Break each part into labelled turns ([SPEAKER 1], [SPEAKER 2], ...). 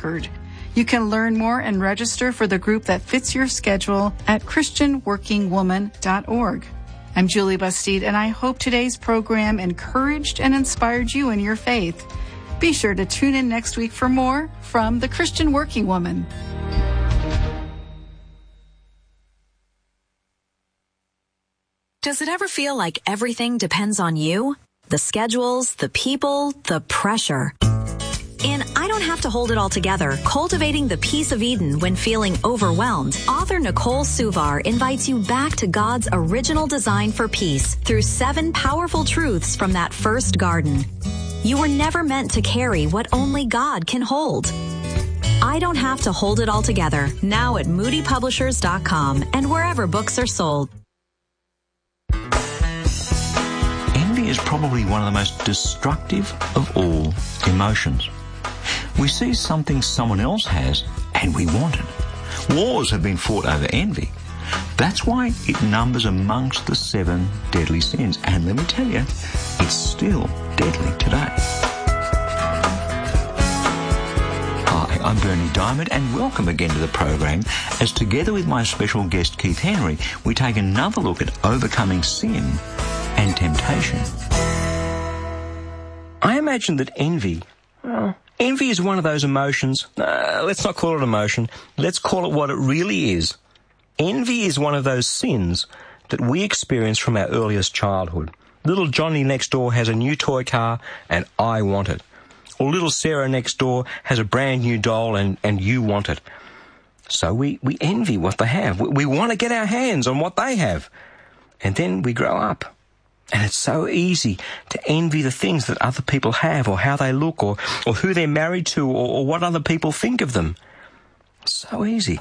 [SPEAKER 1] anchored. You can learn more and register for the group that fits your schedule at christianworkingwoman.org. I'm Julie Bastide, and I hope today's program encouraged and inspired you in your faith. Be sure to tune in next week for more from the Christian Working Woman.
[SPEAKER 2] Does it ever feel like everything depends on you? The schedules, the people, the pressure. In I Don't Have to Hold It All Together, Cultivating the Peace of Eden When Feeling Overwhelmed, author Nicole Suvar invites you back to God's original design for peace through 7 powerful truths from that first garden. You were never meant to carry what only God can hold. I Don't Have to Hold It All Together, now at moodypublishers.com and wherever books are sold.
[SPEAKER 3] Envy is probably one of the most destructive of all emotions. We see something someone else has and we want it. Wars have been fought over envy. That's why it numbers amongst the 7 deadly sins. And let me tell you, it's still deadly today. Hi, I'm Bernie Diamond, and welcome again to the program as together with my special guest Keith Henry, we take another look at overcoming sin and temptation.
[SPEAKER 4] I imagine that envy is one of those emotions. Let's not call it emotion. Let's call it what it really is. Envy is one of those sins that we experience from our earliest childhood. Little Johnny next door has a new toy car and I want it. Or little Sarah next door has a brand new doll and you want it. So we envy what they have. We want to get our hands on what they have. And then we grow up. And it's so easy to envy the things that other people have, or how they look, or who they're married to, or what other people think of them. So easy.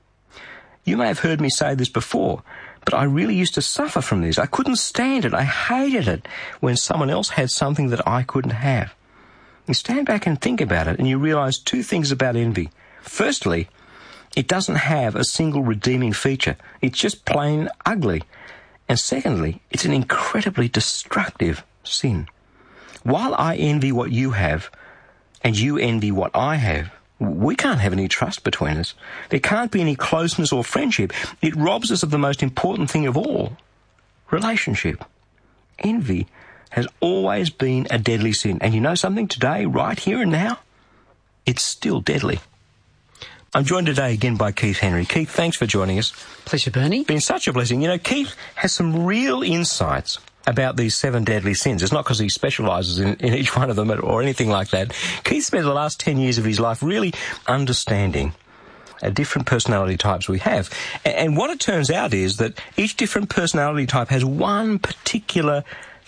[SPEAKER 4] You may have heard me say this before, but I really used to suffer from this. I couldn't stand it. I hated it when someone else had something that I couldn't have. You stand back and think about it, and you realize 2 things about envy. Firstly, it doesn't have a single redeeming feature. It's just plain ugly. And secondly, it's an incredibly destructive sin. While I envy what you have, and you envy what I have, we can't have any trust between us. There can't be any closeness or friendship. It robs us of the most important thing of all, relationship. Envy has always been a deadly sin. And you know something? Today, right here and now, it's still deadly. I'm joined today again by Keith Henry. Keith, thanks for joining us.
[SPEAKER 5] Pleasure, Bernie.
[SPEAKER 4] Been such a blessing. You know, Keith has some real insights about these 7 deadly sins. It's not because he specialises in each one of them or anything like that. Keith spent the last 10 years of his life really understanding different personality types we have. And what it turns out is that each different personality type has one particular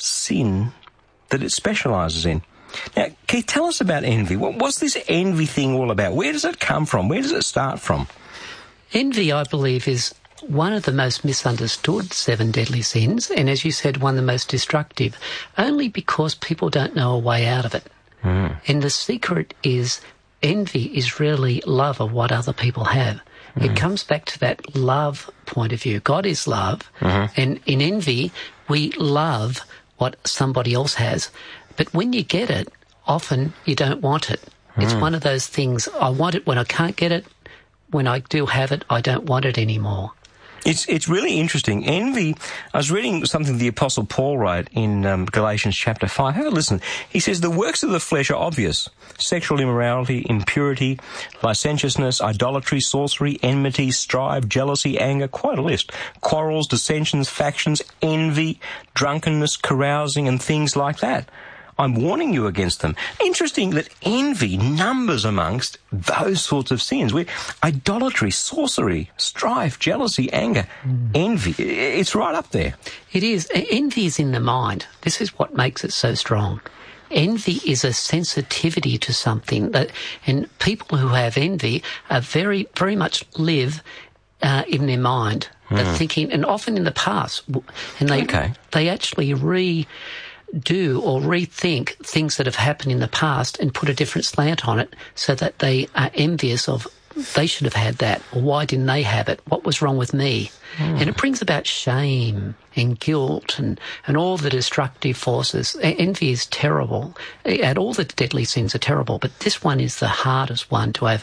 [SPEAKER 4] sin that it specialises in. Now, Keith, tell us about envy. What's this envy thing all about? Where does it come from? Where does it start from?
[SPEAKER 5] Envy, I believe, is one of the most misunderstood 7 deadly sins, and as you said, one of the most destructive, only because people don't know a way out of it. And the secret is envy is really love of what other people have. It comes back to that love point of view. God is love, and in envy, we love what somebody else has. But when you get it, often you don't want it. It's one of those things, I want it when I can't get it. When I do have it, I don't want it anymore.
[SPEAKER 4] It's really interesting. Envy, I was reading something the Apostle Paul wrote in Galatians chapter 5. Have a listen. He says, the works of the flesh are obvious. Sexual immorality, impurity, licentiousness, idolatry, sorcery, enmity, strife, jealousy, anger, quite a list. Quarrels, dissensions, factions, envy, drunkenness, carousing, and things like that. I'm warning you against them. Interesting that envy numbers amongst those sorts of sins. Idolatry, sorcery, strife, jealousy, anger, envy. It's right up there.
[SPEAKER 5] It is. Envy is in the mind. This is what makes it so strong. Envy is a sensitivity to something, and people who have envy are very, very much live in their mind. They're thinking, and often in the past, and they actually do or rethink things that have happened in the past and put a different slant on it so that they are envious of, they should have had that, or why didn't they have it? What was wrong with me? And it brings about shame and guilt and all the destructive forces. Envy is terrible. And all the deadly sins are terrible, but this one is the hardest one to overcome.